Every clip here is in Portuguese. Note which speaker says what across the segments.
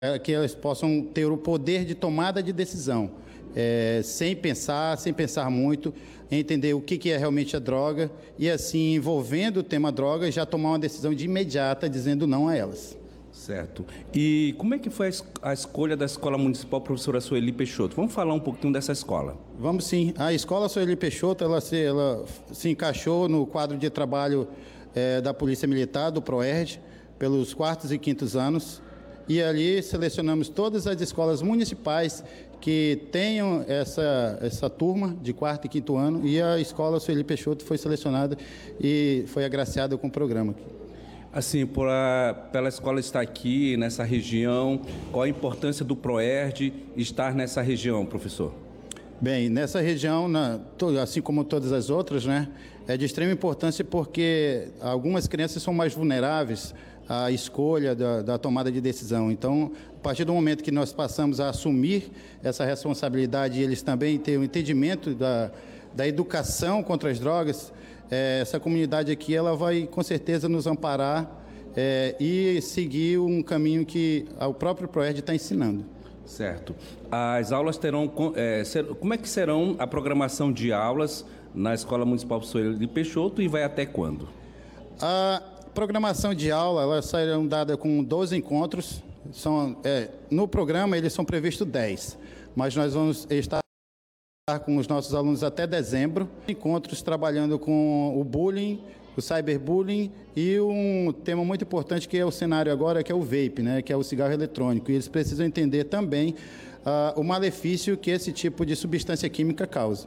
Speaker 1: que elas possam ter o poder de tomada de decisão, sem pensar muito, entender o que é realmente a droga e assim, envolvendo o tema droga, já tomar uma decisão de imediata dizendo não a elas.
Speaker 2: Certo. E como é que foi a escolha da Escola Municipal Professora Sueli Peixoto? Vamos falar um pouquinho dessa escola.
Speaker 1: Vamos sim. A Escola Sueli Peixoto, ela se encaixou no quadro de trabalho da Polícia Militar, do PROERD, pelos quartos e quintos anos. E ali selecionamos todas as escolas municipais que tenham essa turma de quarto e quinto ano, e a Escola Sueli Peixoto foi selecionada e foi agraciada com o programa.
Speaker 2: Assim, pela escola estar aqui, nessa região, qual a importância do PROERD estar nessa região, professor?
Speaker 1: Bem, nessa região, assim como todas as outras, né, é de extrema importância porque algumas crianças são mais vulneráveis à escolha da tomada de decisão. Então, a partir do momento que nós passamos a assumir essa responsabilidade e eles também têm o entendimento da educação contra as drogas, essa comunidade aqui ela vai com certeza nos amparar e seguir um caminho que o próprio PROERD está ensinando.
Speaker 2: Certo. As aulas terão... como é que serão a programação de aulas na Escola Municipal Sueli Peixoto e vai até quando?
Speaker 1: A programação de aula, elas serão dadas com 12 encontros. No programa, eles são previstos 10, mas nós vamos estar com os nossos alunos até dezembro. Encontros trabalhando com o bullying, o cyberbullying e um tema muito importante que é o cenário agora, que é o vape, né, que é o cigarro eletrônico. E eles precisam entender também o malefício que esse tipo de substância química causa.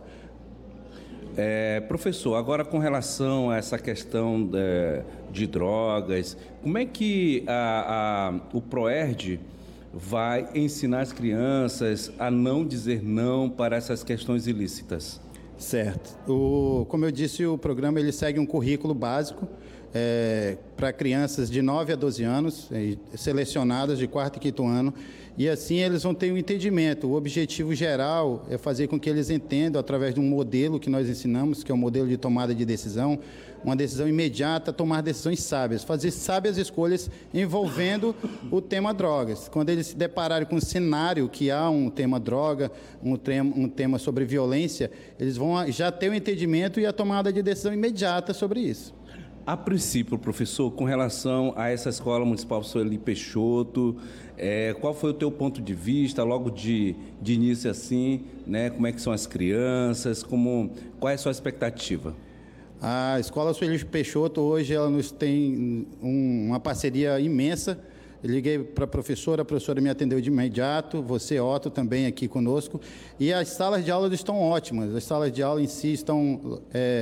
Speaker 2: Professor, agora com relação a essa questão de drogas, como é que o PROERD vai ensinar as crianças a não dizer não para essas questões ilícitas?
Speaker 1: Certo. Como eu disse, o programa ele segue um currículo básico para crianças de 9 a 12 anos, selecionadas de quarto e quinto ano, e assim eles vão ter um entendimento. O objetivo geral é fazer com que eles entendam, através de um modelo que nós ensinamos, que é o modelo de tomada de decisão, uma decisão imediata, tomar decisões sábias, fazer sábias escolhas envolvendo o tema drogas. Quando eles se depararem com um cenário que há um tema droga, um tema sobre violência, eles vão já ter o entendimento e a tomada de decisão imediata sobre isso.
Speaker 2: A princípio, professor, com relação a essa Escola Municipal Sueli Peixoto, qual foi o teu ponto de vista, logo de início assim, né? Como é que são as crianças, qual é a sua expectativa?
Speaker 1: A Escola Sueli Peixoto hoje ela nos tem uma parceria imensa. Eu liguei para a professora me atendeu de imediato, você, Otto, também aqui conosco. E as salas de aula estão ótimas, as salas de aula em si estão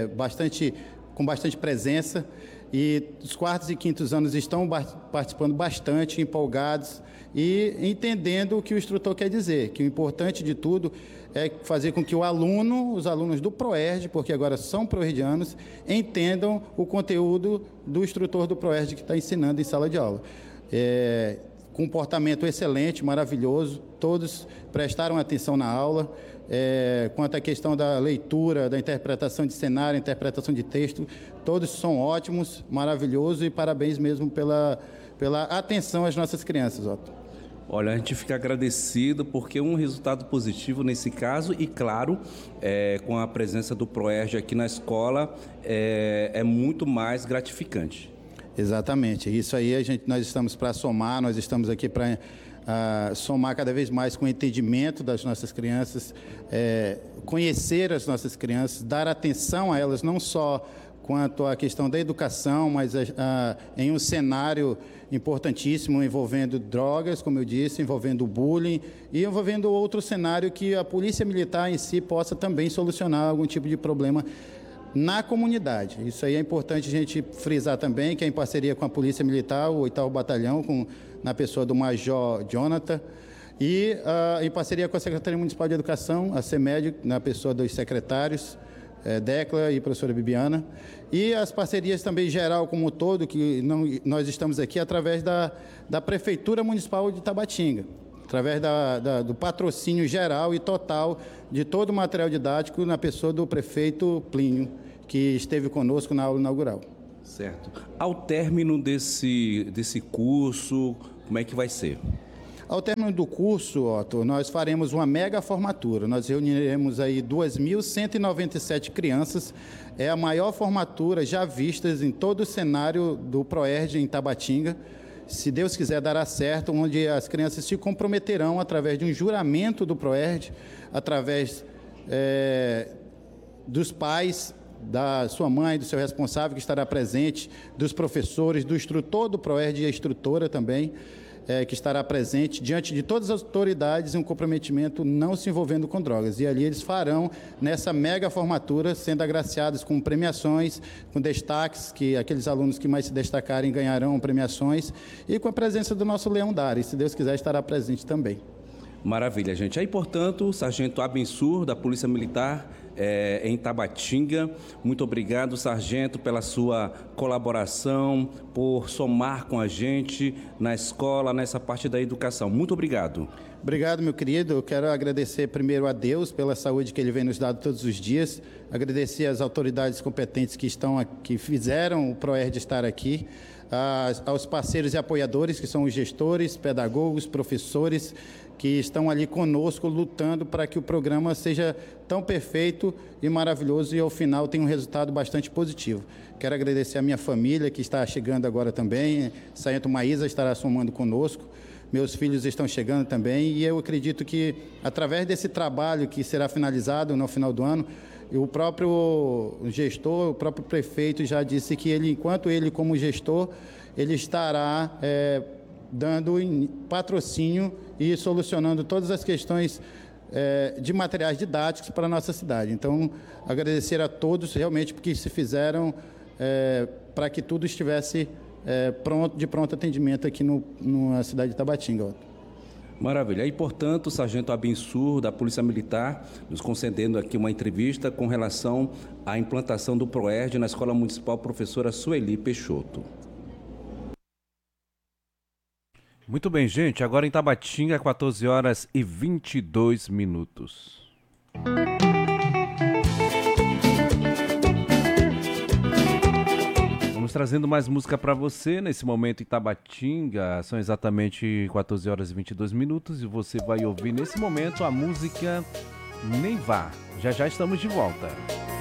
Speaker 1: com bastante presença, e os quartos e quintos anos estão participando bastante, empolgados e entendendo o que o instrutor quer dizer, que o importante de tudo é fazer com que os alunos do PROERD, porque agora são proerdianos, entendam o conteúdo do instrutor do PROERD que está ensinando em sala de aula. Comportamento excelente, maravilhoso, todos prestaram atenção na aula. Quanto à questão da leitura, da interpretação de cenário, interpretação de texto, todos são ótimos, maravilhosos, e parabéns mesmo pela atenção às nossas crianças, Otto.
Speaker 2: Olha, a gente fica agradecido porque um resultado positivo nesse caso e, claro, com a presença do PROERD aqui na escola, é muito mais gratificante.
Speaker 1: Exatamente, isso aí nós estamos para somar, nós estamos aqui para somar cada vez mais com o entendimento das nossas crianças, conhecer as nossas crianças, dar atenção a elas, não só quanto à questão da educação, mas em um cenário importantíssimo envolvendo drogas, como eu disse, envolvendo bullying e envolvendo outro cenário que a Polícia Militar em si possa também solucionar algum tipo de problema na comunidade. Isso aí é importante a gente frisar também, que é em parceria com a Polícia Militar, o 8º Batalhão, na pessoa do Major Jonathan, e em parceria com a Secretaria Municipal de Educação, a CEMED, na pessoa dos secretários, Decla e professora Bibiana, e as parcerias também geral como um todo, que nós estamos aqui através da Prefeitura Municipal de Tabatinga, através do patrocínio geral e total de todo o material didático na pessoa do prefeito Plínio, que esteve conosco na aula inaugural.
Speaker 2: Certo. Ao término desse curso, como é que vai ser?
Speaker 1: Ao término do curso, Otto, nós faremos uma mega formatura. Nós reuniremos aí 2.197 crianças. É a maior formatura já vista em todo o cenário do ProERD em Tabatinga. Se Deus quiser, dará certo, onde as crianças se comprometerão através de um juramento do ProERD, através dos pais, da sua mãe, do seu responsável que estará presente, dos professores, do instrutor do ProERD e a instrutora também, que estará presente, diante de todas as autoridades, um comprometimento não se envolvendo com drogas. E ali eles farão, nessa mega formatura, sendo agraciados com premiações, com destaques, que aqueles alunos que mais se destacarem ganharão premiações, e com a presença do nosso Leão Dari, se Deus quiser, estará presente também.
Speaker 2: Maravilha, gente. Aí, portanto, o Sargento Abensur, da Polícia Militar, em Tabatinga. Muito obrigado, sargento, pela sua colaboração, por somar com a gente na escola, nessa parte da educação. Muito obrigado.
Speaker 1: Obrigado, meu querido. Eu quero agradecer primeiro a Deus pela saúde que Ele vem nos dando todos os dias, agradecer às autoridades competentes que estão aqui, que fizeram o ProERD estar aqui, aos parceiros e apoiadores, que são os gestores, pedagogos, professores, que estão ali conosco, lutando para que o programa seja tão perfeito e maravilhoso e, ao final, tenha um resultado bastante positivo. Quero agradecer a minha família, que está chegando agora também. Sargento Maísa estará somando conosco. Meus filhos estão chegando também. E eu acredito que, através desse trabalho que será finalizado no final do ano, o próprio gestor, o próprio prefeito já disse que ele, enquanto ele como gestor, ele estará dando patrocínio e solucionando todas as questões de materiais didáticos para a nossa cidade. Então, agradecer a todos realmente porque se fizeram para que tudo estivesse de pronto atendimento aqui na cidade de Tabatinga.
Speaker 2: Maravilha. E, portanto, o Sargento Abensur, da Polícia Militar, nos concedendo aqui uma entrevista com relação à implantação do ProERD na Escola Municipal Professora Sueli Peixoto. Muito bem, gente. Agora em Tabatinga, 14 horas e 22 minutos. Vamos trazendo mais música para você nesse momento em Tabatinga. São exatamente 14 horas e 22 minutos e você vai ouvir nesse momento a música Nem Vá. Já já estamos de volta.